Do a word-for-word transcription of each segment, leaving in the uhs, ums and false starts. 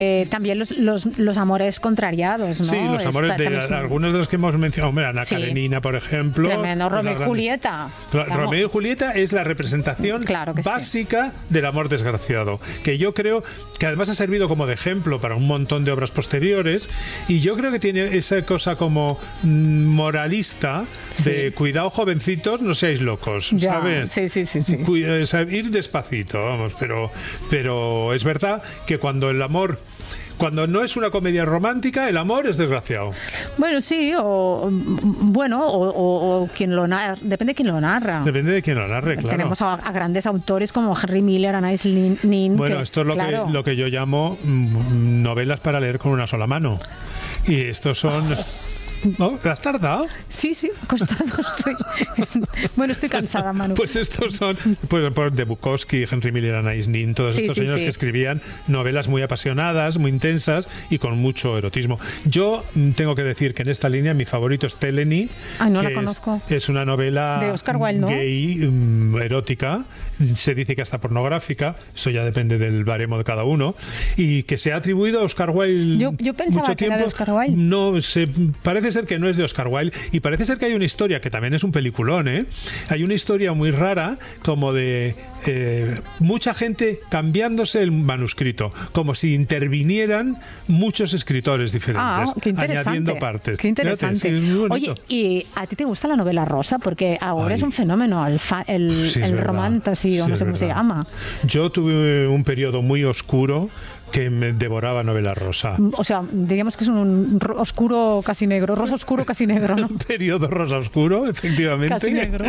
Eh, también los, los, los amores contrariados, ¿no? Sí, los amores Esta, de son... algunos de los que hemos mencionado. Hombre, Ana sí. Karenina, por ejemplo. Tremendo. Romeo y gran... Julieta. Claro, Romeo y Julieta es la representación claro básica sí. del amor desgraciado, que yo creo que además ha servido como de ejemplo para un montón de obras posteriores, y yo creo que tiene esa cosa como moralista sí. de cuidado, jovencitos, no seáis locos, ya. ¿sabes? Sí, sí, sí, sí. Cuida, o sea, ir despacito, vamos, pero, pero es verdad que cuando el amor Cuando no es una comedia romántica, el amor es desgraciado. Bueno, sí, o bueno, o, o, o quien lo narra, depende de quién lo narra. Depende de quién lo narre, claro. Tenemos a, a grandes autores como Henry Miller, Anais Nin. Bueno, que, esto es lo, claro. que, lo que yo llamo mm, novelas para leer con una sola mano. Y estos son... ¿No? ¿Te has tardado? Sí, sí, costado. Estoy... Bueno, estoy cansada, Manu. Pues estos son pues, por de Bukowski, Henry Miller, Anais Nin, todos sí, estos sí, señores sí. que escribían novelas muy apasionadas, muy intensas y con mucho erotismo. Yo tengo que decir que en esta línea mi favorito es Teleny. Ah, no que la conozco. Es, es una novela de Oscar Wilde, ¿no? gay, um, erótica. Se dice que hasta pornográfica, eso ya depende del baremo de cada uno, y que se ha atribuido a Oscar Wilde. Yo, yo pensaba mucho que tiempo. era de Oscar Wilde. No, se, parece ser que no es de Oscar Wilde, y parece ser que hay una historia que también es un peliculón, ¿eh? Hay una historia muy rara como de eh, mucha gente cambiándose el manuscrito, como si intervinieran muchos escritores diferentes, ah, qué añadiendo partes. Qué interesante. Fíjate, sí, oye, ¿y a ti te gusta la novela rosa? Porque ahora Ay. es un fenómeno, el, fa, el, sí, el romantasy, o no sé cómo se llama. Yo tuve un periodo muy oscuro que me devoraba novela rosa. O sea, diríamos que es un oscuro casi negro, rosa oscuro casi negro, ¿no? Un periodo rosa oscuro, efectivamente. Casi negro.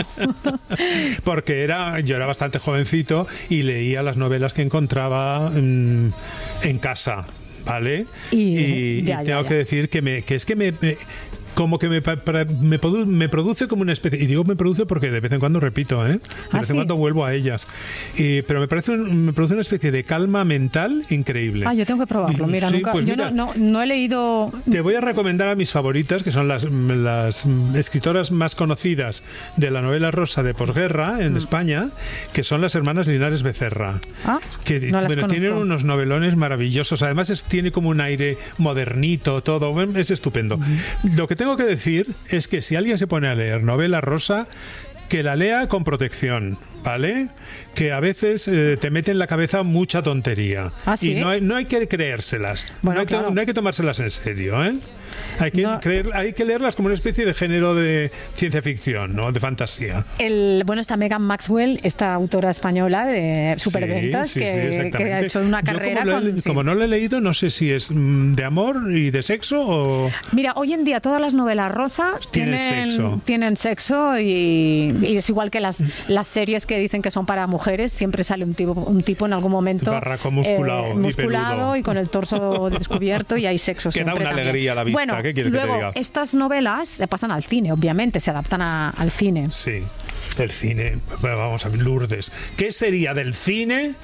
Porque era, yo era bastante jovencito y leía las novelas que encontraba mmm, en casa, ¿vale? Y, y, ya, y tengo ya, que ya. decir que, me, que es que me... me como que me, para, me, produ, me produce como una especie, y digo me produce porque de vez en cuando repito, ¿eh? de ¿Ah, vez sí? en cuando vuelvo a ellas, y, pero me parece un, me produce una especie de calma mental increíble. Ah, yo tengo que probarlo, mira, sí, nunca, pues yo mira, no, no, no he leído. Te voy a recomendar a mis favoritas, que son las, las escritoras más conocidas de la novela rosa de posguerra en mm. España, que son las hermanas Linares Becerra, ah, que no las bueno, tienen unos novelones maravillosos, además es, tiene como un aire modernito, todo, es estupendo. Mm. Lo que tengo que decir es que si alguien se pone a leer novela rosa, que la lea con protección, ¿vale? Que a veces eh, te mete en la cabeza mucha tontería. ¿Ah, sí? Y no hay, no hay que creérselas. Bueno, no, hay claro. to, no hay que tomárselas en serio, ¿eh? Hay que, no. creer, hay que leerlas como una especie de género de ciencia ficción, ¿no? De fantasía. El, bueno, está Megan Maxwell, esta autora española de superventas, sí, sí, que, sí, que ha hecho una carrera. Yo como, con, he, sí. como no lo he leído, no sé si es de amor y de sexo o... Mira, hoy en día todas las novelas rosas tienen sexo, tienen sexo y, y es igual que las, las series que dicen que son para mujeres, siempre sale un tipo, un tipo en algún momento barraco musculado, eh, musculado y, y con el torso descubierto, y hay sexo que siempre. Da una también. alegría a la vista. Bueno, ¿Qué quieres luego, que te diga? Estas novelas se pasan al cine, obviamente, se adaptan a, al cine. Sí, el cine. Bueno, vamos a ver, Lourdes. ¿Qué sería del cine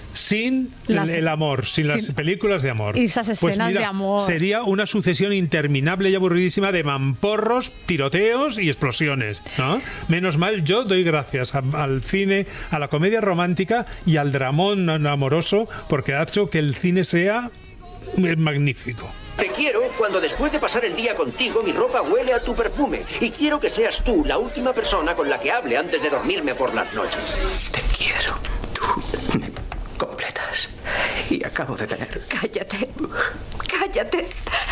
sin las, el, el amor, sin, sin las películas de amor? Y esas escenas pues mira, de amor. Sería una sucesión interminable y aburridísima de mamporros, tiroteos y explosiones, ¿no? Menos mal, yo doy gracias a, al cine, a la comedia romántica y al dramón amoroso, porque ha hecho que el cine sea magnífico. Te quiero cuando después de pasar el día contigo mi ropa huele a tu perfume. Y quiero que seas tú la última persona con la que hable antes de dormirme por las noches. Te quiero. Tú me completas. Y acabo de tener... Cállate. Cállate.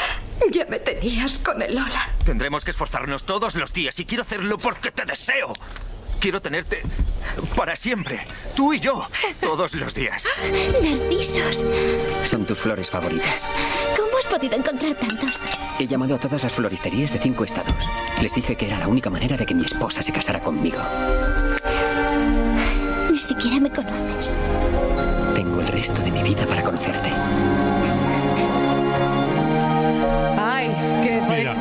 Ya me tenías con el Lola. Tendremos que esforzarnos todos los días y quiero hacerlo porque te deseo. Quiero tenerte para siempre. Tú y yo. Todos los días. Narcisos. Son tus flores favoritas. ¿Cómo has podido encontrar tantos? He llamado a todas las floristerías de cinco estados. Les dije que era la única manera de que mi esposa se casara conmigo. Ni siquiera me conoces. Tengo el resto de mi vida para conocerte. Ay, que Mira.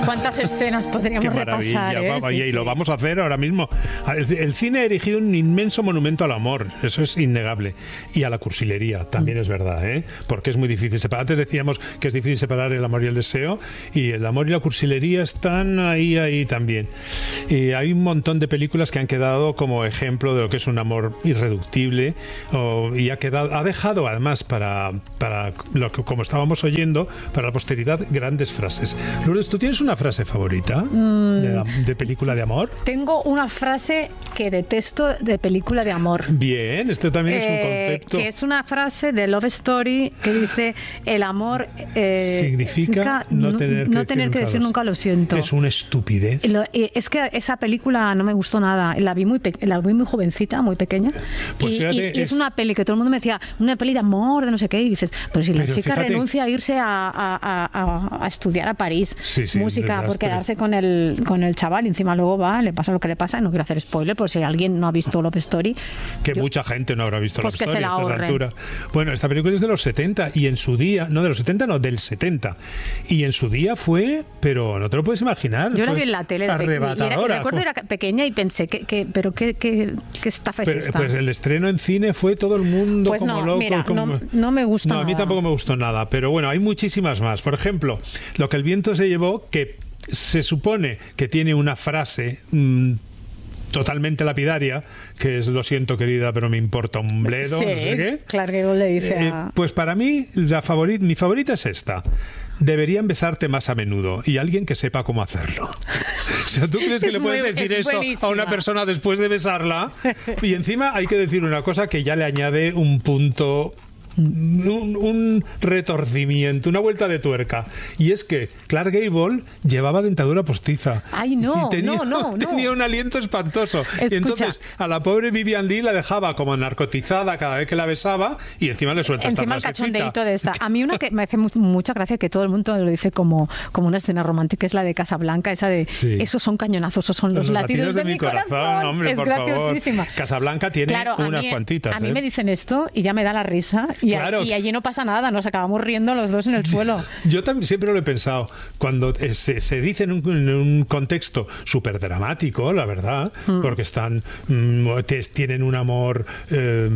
¿Cuántas escenas podríamos Qué maravilla, repasar? ¿eh? Vamos, Sí, y sí. lo vamos a hacer ahora mismo. El, el cine ha erigido un inmenso monumento al amor, eso es innegable. Y a la cursilería, también mm. es verdad, ¿eh? Porque es muy difícil separar. Antes decíamos que es difícil separar el amor y el deseo, y el amor y la cursilería están ahí, ahí también. Y hay un montón de películas que han quedado como ejemplo de lo que es un amor irreductible, o, y ha quedado, ha dejado además para, para lo que, como estábamos oyendo, para la posteridad, grandes frases. Lourdes, ¿tú tienes una frase favorita mm. de, de película de amor? Tengo una frase que detesto de película de amor. Bien, esto también eh, es un concepto. Que es una frase de Love Story que dice: el amor eh, significa no tener que, no decir, tener que nunca decir nunca lo siento. Es una estupidez. Lo, eh, es que esa película no me gustó nada. La vi muy, pe la vi muy jovencita, muy pequeña. Pues y, fíjate, y, y es... es una peli que todo el mundo me decía, una peli de amor, de no sé qué, y dices, pero si la pero chica fíjate... renuncia a irse a, a, a, a estudiar a París sí, sí, música por quedarse con el, con el chaval, y encima luego va, le pasa lo que le pasa, y no quiero hacer spoiler, por si alguien no ha visto Love Story. Que yo, mucha gente no habrá visto pues Love Story a esta altura. Bueno, esta película es de los setenta, y en su día, no de los setenta, no, del setenta, y en su día fue, pero no te lo puedes imaginar. Yo la vi en la tele, arrebatadora. Y, era, y recuerdo era pequeña y pensé, que, que, pero qué, qué, qué estafa es pero, esta. Pues el estreno en cine fue todo el mundo pues como no, loco. Mira, como... no, no me gusta No, nada. a mí tampoco me gustó nada, pero bueno, hay muchísimas más. Por ejemplo, Lo que el viento se llevó, que se supone que tiene una frase mmm, totalmente lapidaria, que es: lo siento querida, pero me importa un bledo, sí, no sé qué. Clark Gable le dice eh, a... Pues para mí, la favorit mi favorita es esta: deberían besarte más a menudo, y alguien que sepa cómo hacerlo. O sea, ¿tú crees que le puedes muy, decir eso buenísima. a una persona después de besarla? Y encima hay que decir una cosa que ya le añade un punto... Un, un retorcimiento, una vuelta de tuerca, y es que Clark Gable llevaba dentadura postiza. Ay, no, tenía, no, no, tenía no. un aliento espantoso. Escucha. Y entonces a la pobre Vivian Leigh la dejaba como narcotizada cada vez que la besaba, y encima le suelta encima esta el cachondeito de esta. A mí una que me hace mu mucha gracia, que todo el mundo lo dice como, como una escena romántica, es la de Casablanca, esa de sí. esos son cañonazos, esos son los, los latidos, latidos de, de mi corazón. corazón. Hombre, es por graciosísima. Favor. Casablanca tiene claro, unas mí, cuantitas. A mí ¿eh? me dicen esto y ya me da la risa, y, claro. a, y allí no pasa nada, nos acabamos riendo los dos en el suelo. Yo también siempre lo he pensado. Cuando se, se dice en un, en un contexto súper dramático, la verdad, mm. porque están mm, tienen un amor eh,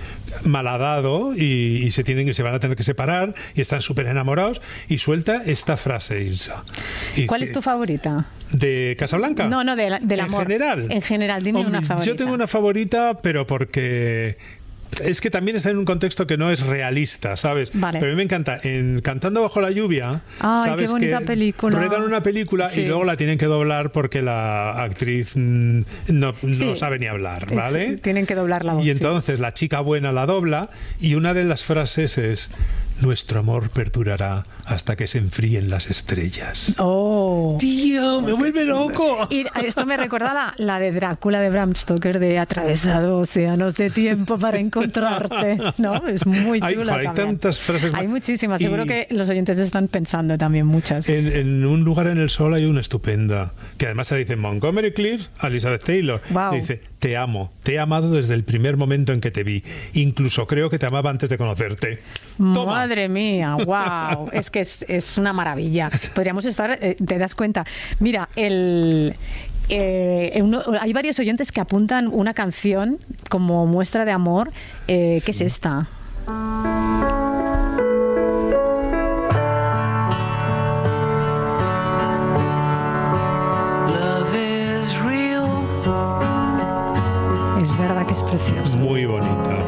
malhadado y, y se tienen se van a tener que separar y están súper enamorados, y suelta esta frase, Ilsa. Y ¿Cuál que, es tu favorita? ¿De Casablanca? No, no, de la, del amor. En general. En general, dime Hombre, una favorita. Yo tengo una favorita, pero porque... es que también está en un contexto que no es realista, ¿sabes? Vale. Pero a mí me encanta. En Cantando bajo la lluvia, Ay, ¿sabes? Qué bonita que película. ruedan una película sí. y luego la tienen que doblar porque la actriz mm, no, no sí. sabe ni hablar, ¿vale? Sí, tienen que doblar la voz. Y entonces sí. la chica buena la dobla, y una de las frases es: nuestro amor perdurará hasta que se enfríen las estrellas. ¡Oh! ¡Tío, me vuelve loco! Y esto me recuerda la, la de Drácula de Bram Stoker, de atravesado océanos de tiempo para encontrarte. ¿No? Es muy chula. Hay, hay también. tantas frases. Hay muchísimas. Seguro que los oyentes están pensando también muchas. En, en Un lugar en el sol hay una estupenda, que además se dice en Montgomery Cliff a Elizabeth Taylor. Wow. Dice: te amo, te he amado desde el primer momento en que te vi. Incluso creo que te amaba antes de conocerte. Toma. Madre mía, wow. Es que es, es una maravilla. Podríamos estar, eh, te das cuenta. Mira, el... Eh, uno, hay varios oyentes que apuntan una canción como muestra de amor. Eh, ¿Qué sí. es esta? Es verdad que es preciosa.